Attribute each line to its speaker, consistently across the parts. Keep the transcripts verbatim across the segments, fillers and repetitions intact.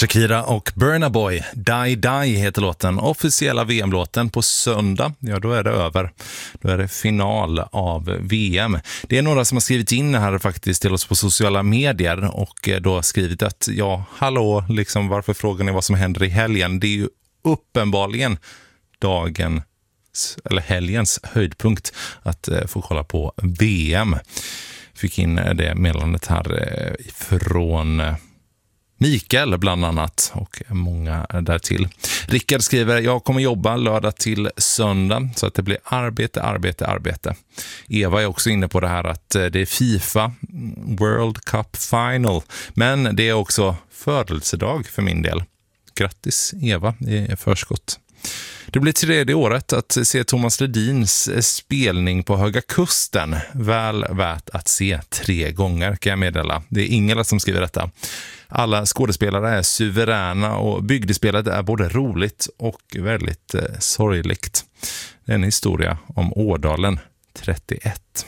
Speaker 1: Shakira och Burna Boy, Die Die heter låten. Officiella V M-låten på söndag, ja då är det över. Då är det final av V M. Det är några som har skrivit in här faktiskt till oss på sociala medier och då skrivit att ja, hallå, liksom varför frågar ni vad som händer i helgen? Det är ju uppenbarligen dagen eller helgens höjdpunkt att eh, få kolla på V M. Fick in det meddelandet här eh, från eh, Mikael bland annat och många därtill. Rickard skriver, jag kommer jobba lördag till söndag så att det blir arbete, arbete, arbete. Eva är också inne på det här att det är FIFA World Cup Final, men det är också födelsedag för min del. Grattis Eva i förskott. Det blir tredje året att se Thomas Ledins spelning på Höga Kusten. Väl värt att se tre gånger kan jag meddela. Det är Ingela som skriver detta. Alla skådespelare är suveräna och bygdespelet är både roligt och väldigt eh, sorgligt. Det är en historia om Ådalen trettioett.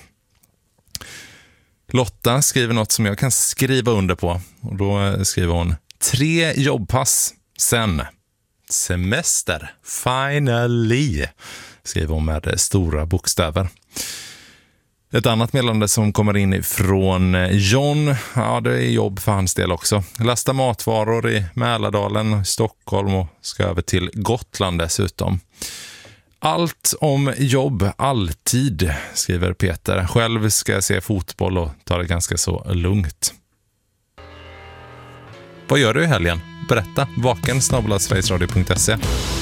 Speaker 1: Lotta skriver något som jag kan skriva under på. Och då skriver hon tre jobbpass sen. Semester, finally, skriver hon med stora bokstäver. Ett annat meddelande som kommer in från John, ja det är jobb för hans del också. Lasta matvaror i Mälardalen, Stockholm och ska över till Gotland dessutom. Allt om jobb, alltid, skriver Peter. Själv ska jag se fotboll och ta det ganska så lugnt. Vad gör du i helgen? Berätta, vaken snabel-a sverigesradio punkt se.